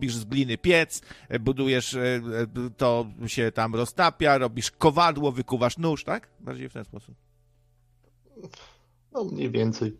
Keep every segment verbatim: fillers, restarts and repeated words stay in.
robisz z gliny piec, budujesz, to się tam roztapia, robisz kowadło, wykuwasz nóż, tak? Bardziej w ten sposób. No mniej więcej.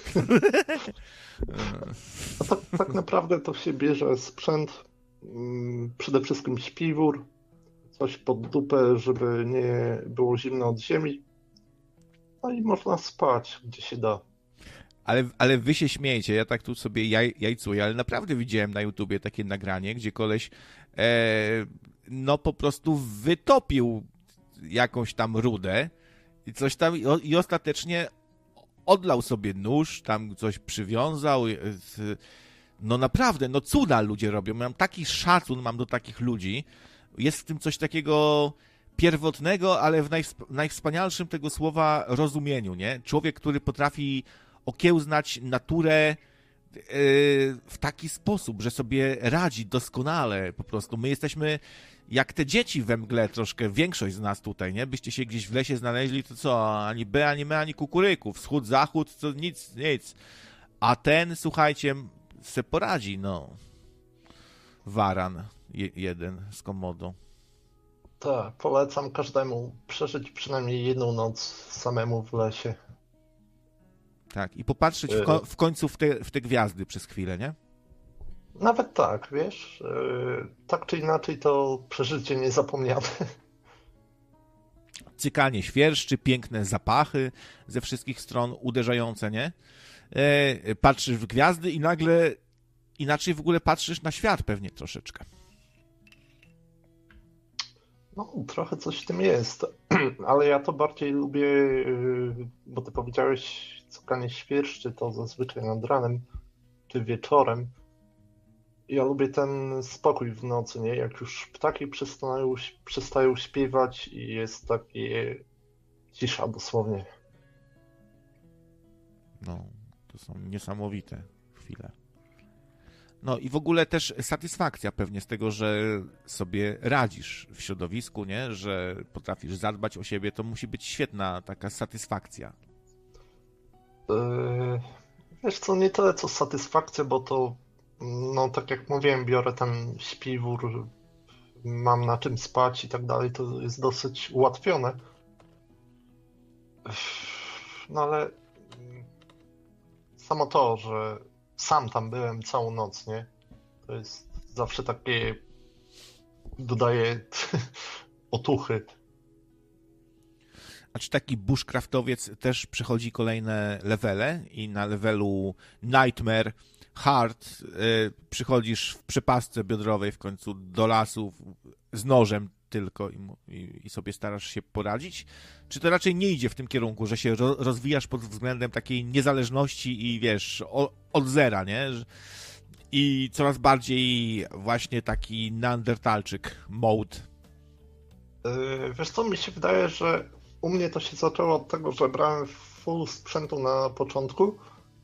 A tak, tak naprawdę to się bierze sprzęt, przede wszystkim śpiwór, coś pod dupę, żeby nie było zimno od ziemi. No i można spać, gdzie się da. Ale, ale wy się śmiejecie, ja tak tu sobie jaj, jajcuję, ale naprawdę widziałem na YouTubie takie nagranie, gdzie koleś e, no po prostu wytopił jakąś tam rudę i coś tam i, i ostatecznie odlał sobie nóż, tam coś przywiązał. No naprawdę, no cuda ludzie robią. Mam taki szacun mam do takich ludzi. Jest w tym coś takiego pierwotnego, ale w najwsp- najwspanialszym tego słowa rozumieniu, nie? Człowiek, który potrafi okiełznać naturę yy, w taki sposób, że sobie radzi doskonale po prostu. My jesteśmy jak te dzieci we mgle troszkę, większość z nas tutaj, nie? Byście się gdzieś w lesie znaleźli, to co? Ani B, ani me, ani kukuryku. Wschód, zachód, to nic, nic. A ten, słuchajcie, se poradzi, no. Waran je, jeden z komodą. Tak, polecam każdemu przeżyć przynajmniej jedną noc samemu w lesie. Tak, i popatrzeć w, ko- w końcu w te, w te gwiazdy przez chwilę, nie? Nawet tak, wiesz, tak czy inaczej to przeżycie niezapomniane. Cykanie świerszczy, piękne zapachy ze wszystkich stron, uderzające, nie? E, patrzysz w gwiazdy i nagle inaczej w ogóle patrzysz na świat pewnie troszeczkę. No, trochę coś w tym jest, ale ja to bardziej lubię, bo ty powiedziałeś, cykanie świerszczy to zazwyczaj nad ranem czy wieczorem. Ja lubię ten spokój w nocy, nie? Jak już ptaki przestają, przestają śpiewać i jest takie cisza dosłownie. No, to są niesamowite chwile. No i w ogóle też satysfakcja pewnie z tego, że sobie radzisz w środowisku, nie? Że potrafisz zadbać o siebie, to musi być świetna taka satysfakcja. Yy, wiesz co, nie tyle co satysfakcja, bo to, no tak jak mówiłem, biorę ten śpiwór, mam na czym spać i tak dalej, to jest dosyć ułatwione. No ale samo to, że sam tam byłem całą noc, nie? To jest zawsze takie, dodaje otuchy. A czy taki bushcraftowiec też przechodzi kolejne levele i na levelu Nightmare, Hard y, przychodzisz w przepastce biodrowej w końcu do lasu z nożem tylko i, i, i sobie starasz się poradzić? Czy to raczej nie idzie w tym kierunku, że się ro, rozwijasz pod względem takiej niezależności i wiesz, o, od zera, nie? I coraz bardziej właśnie taki neandertalczyk mode. Yy, wiesz co, mi się wydaje, że u mnie to się zaczęło od tego, że brałem full sprzętu na początku,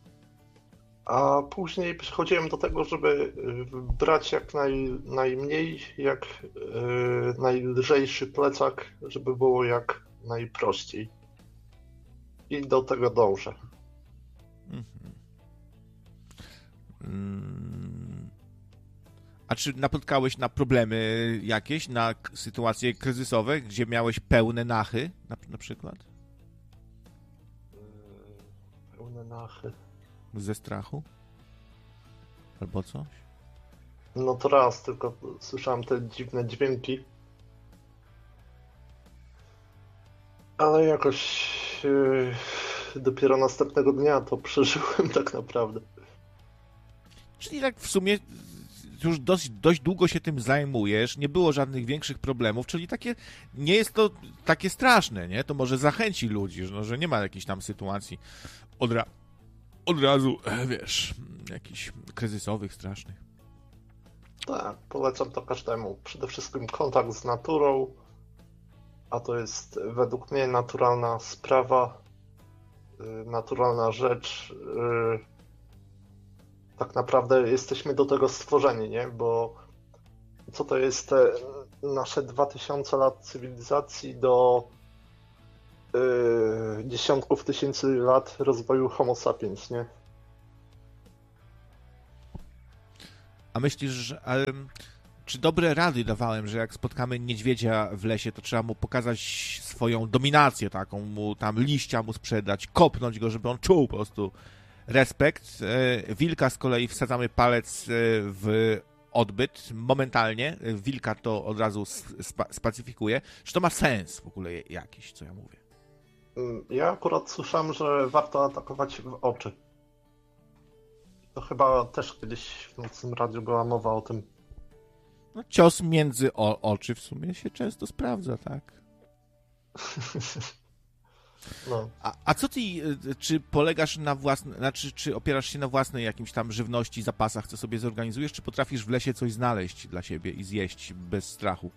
a później przechodziłem do tego, żeby brać jak naj, najmniej, jak yy, najlżejszy plecak, żeby było jak najprościej. I do tego dążę. Mhm. Mm. A czy napotkałeś na problemy jakieś, na k- sytuacje kryzysowe, gdzie miałeś pełne nachy na, na przykład? Yy, pełne nachy. Ze strachu? Albo coś? No to raz, tylko słyszałem te dziwne dźwięki. Ale jakoś yy, dopiero następnego dnia to przeżyłem tak naprawdę. Czyli tak w sumie już dość, dość długo się tym zajmujesz, nie było żadnych większych problemów, czyli takie, nie jest to takie straszne, nie? To może zachęci ludzi, no, że nie ma jakiejś tam sytuacji od, ra- od razu, wiesz, jakichś kryzysowych, strasznych. Tak, polecam to każdemu. Przede wszystkim kontakt z naturą, a to jest według mnie naturalna sprawa, yy, naturalna rzecz. Yy, tak naprawdę jesteśmy do tego stworzeni, nie? Bo co to jest te nasze dwa tysiące lat cywilizacji do yy, dziesiątków tysięcy lat rozwoju Homo sapiens, nie? A myślisz, że... A, czy dobre rady dawałem, że jak spotkamy niedźwiedzia w lesie, to trzeba mu pokazać swoją dominację taką, mu tam liścia mu sprzedać, kopnąć go, żeby on czuł po prostu respekt. Wilka z kolei wsadzamy palec w odbyt momentalnie. Wilka to od razu spa- spacyfikuje. Czy to ma sens w ogóle jakiś, co ja mówię? Ja akurat słyszałem, że warto atakować w oczy. To chyba też kiedyś w Nocnym Radiu była mowa o tym. No, cios między o- oczy w sumie się często sprawdza, tak? No. A, a co ty, czy polegasz na własnej, znaczy, czy opierasz się na własnej jakimś tam żywności, zapasach, co sobie zorganizujesz, czy potrafisz w lesie coś znaleźć dla siebie i zjeść bez strachu?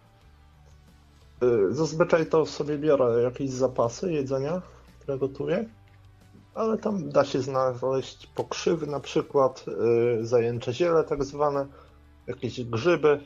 Zazwyczaj to sobie biorę jakieś zapasy jedzenia, które gotuję, ale tam da się znaleźć pokrzywy na przykład, yy, zajęcze ziele tak zwane, jakieś grzyby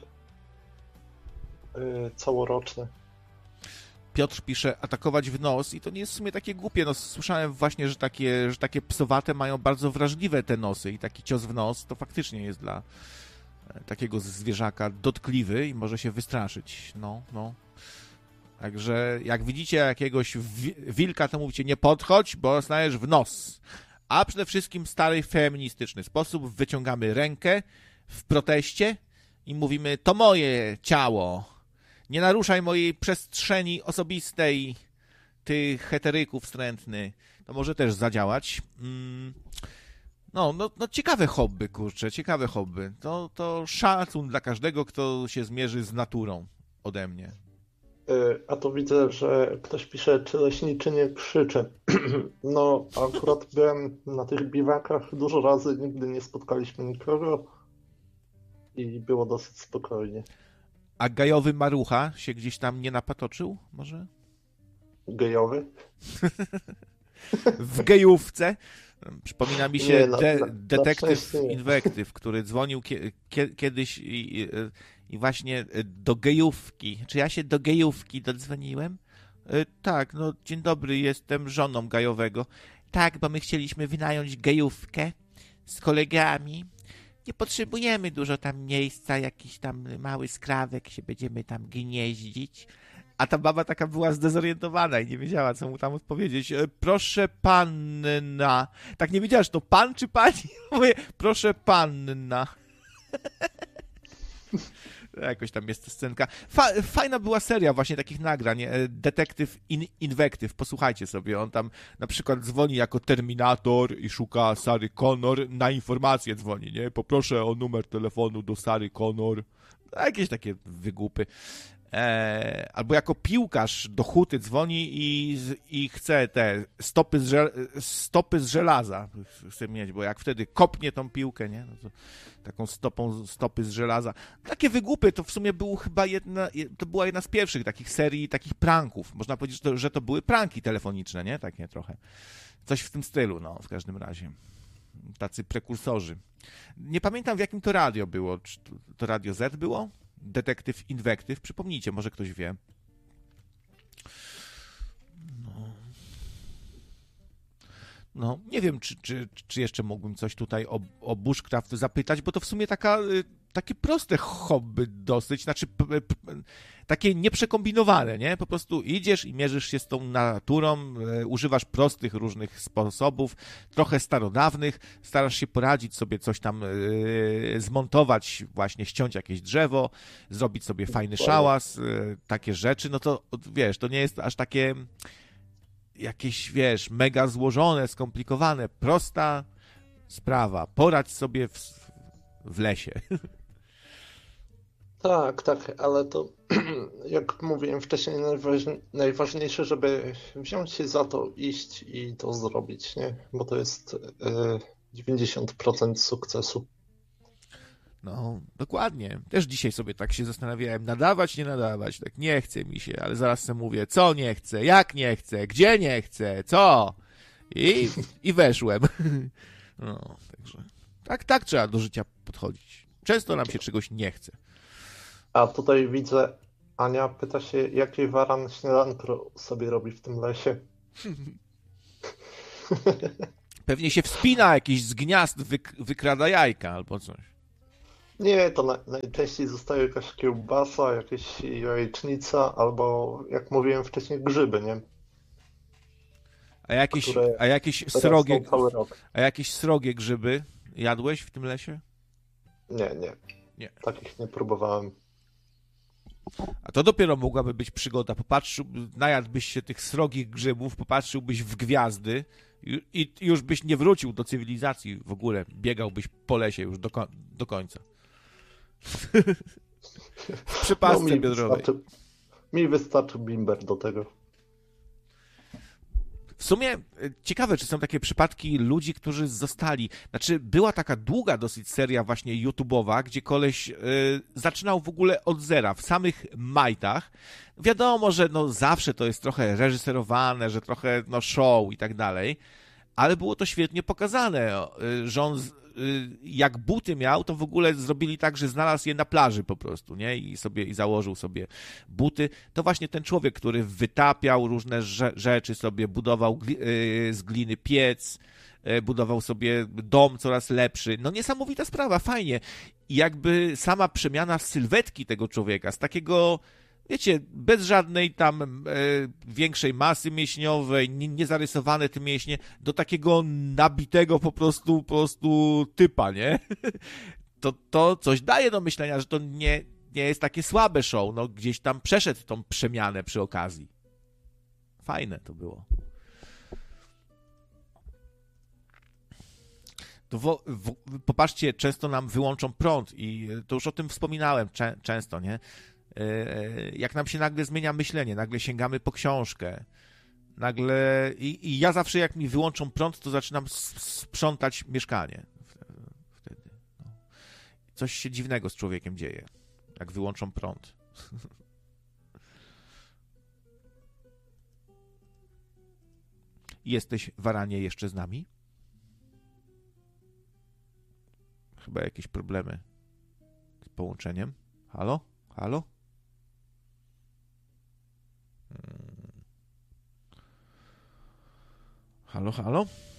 yy, całoroczne. Piotr pisze, atakować w nos i to nie jest w sumie takie głupie. No, słyszałem właśnie, że takie, że takie psowate mają bardzo wrażliwe te nosy i taki cios w nos to faktycznie jest dla takiego zwierzaka dotkliwy i może się wystraszyć. No, no. Także jak widzicie jakiegoś wi- wilka, to mówicie nie podchodź, bo dostajesz w nos. A przede wszystkim stary feministyczny sposób wyciągamy rękę w proteście i mówimy to moje ciało. Nie naruszaj mojej przestrzeni osobistej, ty heteryku wstrętny. To może też zadziałać. Mm. No, no, no ciekawe hobby, kurczę, ciekawe hobby. To, to szacun dla każdego, kto się zmierzy z naturą ode mnie. A to widzę, że ktoś pisze, czy leśniczy nie krzyczy. No, akurat byłem na tych biwakach dużo razy, nigdy nie spotkaliśmy nikogo i było dosyć spokojnie. A gajowy marucha się gdzieś tam nie napatoczył, może? Gejowy? W gejówce? Przypomina mi się Nie, na, de- na, detektyw na Inwektyw, który dzwonił kie- kie- kiedyś i, i, i właśnie do gejówki. Czy ja się do gejówki dodzwoniłem? E, tak, no dzień dobry, jestem żoną gajowego. Tak, bo my chcieliśmy wynająć gejówkę z kolegami. Nie potrzebujemy dużo tam miejsca, jakiś tam mały skrawek, się będziemy tam gnieździć. A ta baba taka była zdezorientowana i nie wiedziała, co mu tam odpowiedzieć. E, proszę panna. Tak nie wiedziałaś, to pan czy pani? Mówię, proszę panna. Jakoś tam jest ta scenka. Fa- fajna była seria właśnie takich nagrań. Detektyw in- Inwektyw. Posłuchajcie sobie. On tam na przykład dzwoni jako Terminator i szuka Sary Connor. Na informację dzwoni, nie? Poproszę o numer telefonu do Sary Connor. Jakieś takie wygłupy. E, albo jako piłkarz do huty dzwoni i, i chce te stopy z, żel, stopy z żelaza chce mieć, bo jak wtedy kopnie tą piłkę, nie? No to taką stopą stopy z żelaza. Takie wygłupy to w sumie był chyba jedna, to była jedna z pierwszych takich serii, takich pranków. Można powiedzieć, że to, że to były pranki telefoniczne, nie? Takie trochę. Coś w tym stylu, no, w każdym razie. Tacy prekursorzy. Nie pamiętam, w jakim to radio było. Czy to, to Radio Z było? Detektyw Inwektyw. Przypomnijcie, może ktoś wie. No, no nie wiem, czy, czy, czy jeszcze mógłbym coś tutaj o, o bushcraft zapytać, bo to w sumie taka, takie proste hobby dosyć, znaczy p, p, takie nieprzekombinowane, nie? Po prostu idziesz i mierzysz się z tą naturą, e, używasz prostych różnych sposobów, trochę starodawnych, starasz się poradzić sobie coś tam, e, zmontować, właśnie ściąć jakieś drzewo, zrobić sobie fajny szałas, e, takie rzeczy, no to wiesz, to nie jest aż takie jakieś, wiesz, mega złożone, skomplikowane, prosta sprawa. Poradź sobie w, w lesie. Tak, tak, ale to jak mówiłem wcześniej, najważ- najważniejsze, żeby wziąć się za to, iść i to zrobić, nie? Bo to jest y, dziewięćdziesiąt procent sukcesu. No, dokładnie. Też dzisiaj sobie tak się zastanawiałem, nadawać, nie nadawać, tak nie chce mi się, ale zaraz sobie mówię, co nie chcę, jak nie chcę, gdzie nie chcę, co? I, i weszłem. No, także tak, tak trzeba do życia podchodzić. Często nam się czegoś nie chce. A tutaj widzę, Ania pyta się, jakie waran śniadanko sobie robi w tym lesie. Pewnie się wspina jakiś z gniazd, wyk- wykrada jajka albo coś. Nie, to na, najczęściej zostaje jakaś kiełbasa, jakaś jajecznica, albo jak mówiłem wcześniej, grzyby, nie? A jakieś, Które a jakieś rosną srogie, cały rok. a jakieś srogie grzyby jadłeś w tym lesie? Nie, nie, Nie. takich nie próbowałem. A to dopiero mogłaby być przygoda. Popatrzył, najadłbyś się tych srogich grzybów, popatrzyłbyś w gwiazdy i, i już byś nie wrócił do cywilizacji w ogóle. Biegałbyś po lesie już do, ko- do końca. W przypasce No, mi biodrowej. wystarczy, mi wystarczy bimber do tego. W sumie e, ciekawe, czy są takie przypadki ludzi, którzy zostali. Znaczy, była taka długa dosyć seria właśnie YouTube'owa, gdzie koleś y, zaczynał w ogóle od zera, w samych majtach. Wiadomo, że no zawsze to jest trochę reżyserowane, że trochę no show i tak dalej, ale było to świetnie pokazane, y, że on z- y, jak buty miał, to w ogóle zrobili tak, że znalazł je na plaży po prostu, nie? I sobie i założył sobie buty. To właśnie ten człowiek, który wytapiał różne rze- rzeczy sobie, budował gli- y, z gliny piec, y, budował sobie dom coraz lepszy. No niesamowita sprawa, fajnie. I jakby sama przemiana sylwetki tego człowieka, z takiego, wiecie, bez żadnej tam e, większej masy mięśniowej, nie, niezarysowane te mięśnie, do takiego nabitego po prostu, po prostu typa, nie? To, to coś daje do myślenia, że to nie, nie jest takie słabe show, no gdzieś tam przeszedł tą przemianę przy okazji. Fajne to było. To wo, w, popatrzcie, często nam wyłączą prąd i to już o tym wspominałem czę, często, nie? E, Jak nam się nagle zmienia myślenie, nagle sięgamy po książkę, nagle i, i ja zawsze jak mi wyłączą prąd, to zaczynam s- sprzątać mieszkanie. Wtedy. No. Coś się dziwnego z człowiekiem dzieje, jak wyłączą prąd. Jesteś, Waranie, jeszcze z nami? Chyba jakieś problemy z połączeniem. Halo? Halo? Hmm. Halo, halo?